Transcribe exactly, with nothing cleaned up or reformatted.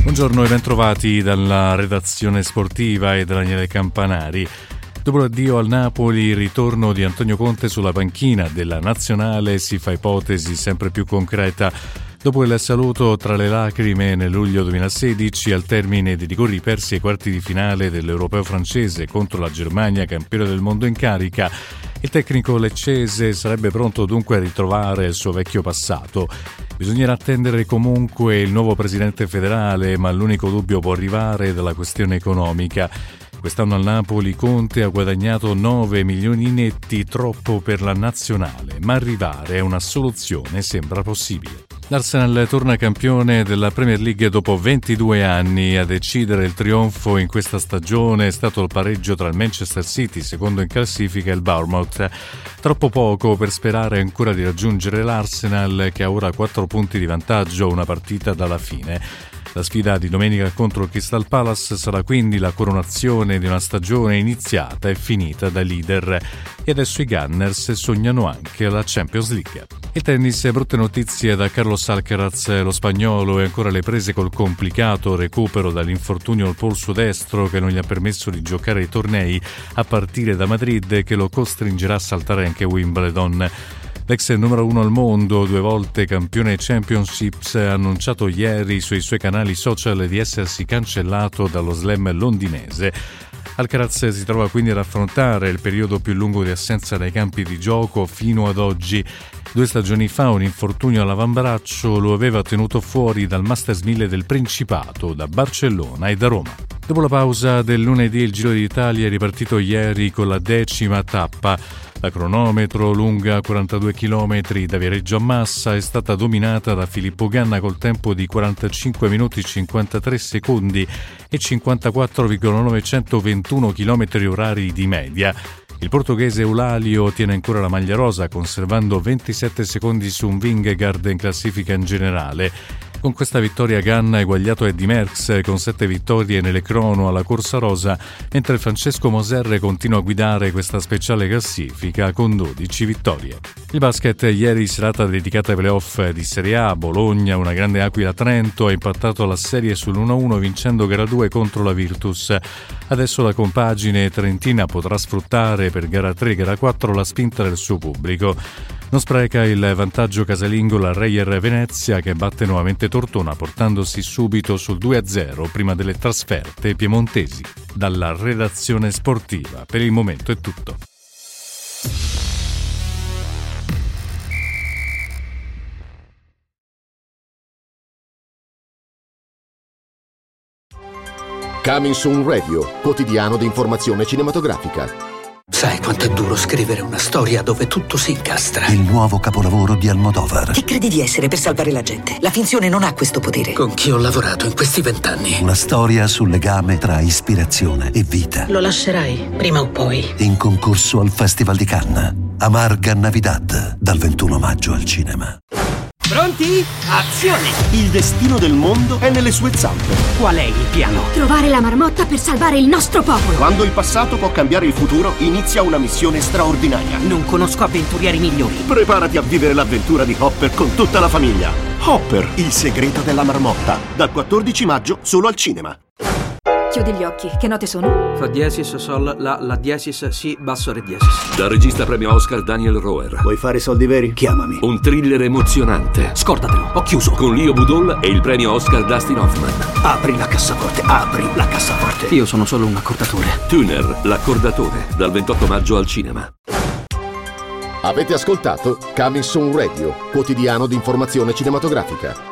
Buongiorno e bentrovati dalla redazione sportiva e da Daniele Campanari. Dopo l'addio al Napoli, il ritorno di Antonio Conte sulla panchina della Nazionale si fa ipotesi sempre più concreta. Dopo il saluto tra le lacrime nel luglio duemilasedici, al termine dei rigori persi ai quarti di finale dell'Europeo francese contro la Germania, campione del mondo in carica, il tecnico leccese sarebbe pronto dunque a ritrovare il suo vecchio passato. Bisognerà attendere comunque il nuovo presidente federale, ma l'unico dubbio può arrivare dalla questione economica. Quest'anno al Napoli Conte ha guadagnato nove milioni netti, troppo per la nazionale, ma arrivare a una soluzione sembra possibile. L'Arsenal torna campione della Premier League dopo ventidue anni. A decidere il trionfo in questa stagione è stato il pareggio tra il Manchester City, secondo in classifica, e il Bournemouth. Troppo poco per sperare ancora di raggiungere l'Arsenal, che ha ora quattro punti di vantaggio, una partita dalla fine. La sfida di domenica contro il Crystal Palace sarà quindi la coronazione di una stagione iniziata e finita da leader. E adesso i Gunners sognano anche la Champions League. Il tennis, brutte notizie da Carlos Alcaraz. Lo spagnolo è ancora alle prese col complicato recupero dall'infortunio al polso destro che non gli ha permesso di giocare ai tornei a partire da Madrid, che lo costringerà a saltare anche Wimbledon. L'ex numero uno al mondo, due volte campione Championships, ha annunciato ieri sui suoi canali social di essersi cancellato dallo slam londinese. Alcaraz si trova quindi ad affrontare il periodo più lungo di assenza dai campi di gioco fino ad oggi. Due stagioni fa un infortunio all'avambraccio lo aveva tenuto fuori dal Masters mille del Principato, da Barcellona e da Roma. Dopo la pausa del lunedì, il Giro d'Italia è ripartito ieri con la decima tappa. La cronometro, lunga quarantadue chilometri da Viareggio a Massa, è stata dominata da Filippo Ganna col tempo di quarantacinque minuti cinquantatré secondi e cinquantaquattro virgola novecentoventuno chilometri orari di media. Il portoghese Eulalio tiene ancora la maglia rosa, conservando ventisette secondi su un Vingegaard in classifica in generale. Con questa vittoria Ganna ha eguagliato Eddy Merckx con sette vittorie nelle crono alla corsa rosa, mentre Francesco Moser continua a guidare questa speciale classifica con dodici vittorie. Il basket, ieri serata dedicata ai playoff di Serie A, Bologna, una grande Aquila Trento, ha impattato la serie sull'uno a uno vincendo gara due contro la Virtus. Adesso la compagine trentina potrà sfruttare per gara tre e gara quattro la spinta del suo pubblico. Non spreca il vantaggio casalingo la Reyer Venezia, che batte nuovamente Tortona portandosi subito sul due a zero prima delle trasferte piemontesi. Dalla redazione sportiva per il momento è tutto. Coming Soon Radio, quotidiano di informazione cinematografica. Sai quanto è duro scrivere una storia dove tutto si incastra? Il nuovo capolavoro di Almodovar. Chi credi di essere per salvare la gente? La finzione non ha questo potere. Con chi ho lavorato in questi vent'anni? Una storia sul legame tra ispirazione e vita. Lo lascerai, prima o poi. In concorso al Festival di Cannes. Amarga Navidad, dal ventuno maggio al cinema. Pronti? Azione! Il destino del mondo è nelle sue zampe. Qual è il piano? Trovare la marmotta per salvare il nostro popolo. Quando il passato può cambiare il futuro, inizia una missione straordinaria. Non conosco avventurieri migliori. Preparati a vivere l'avventura di Hopper con tutta la famiglia. Hopper, il segreto della marmotta. Dal quattordici maggio solo al cinema. Chiudi gli occhi. Che note sono? Fa diesis, sol, la, la diesis, si, basso, re diesis. Dal regista premio Oscar Daniel Roher. Vuoi fare soldi veri? Chiamami. Un thriller emozionante. Scordatelo, ho chiuso. Con Leo Budol e il premio Oscar Dustin Hoffman. Apri la cassaforte, apri la cassaforte. Io sono solo un accordatore. Tuner, l'accordatore. Dal ventotto maggio al cinema. Avete ascoltato Coming Soon Radio, quotidiano di informazione cinematografica.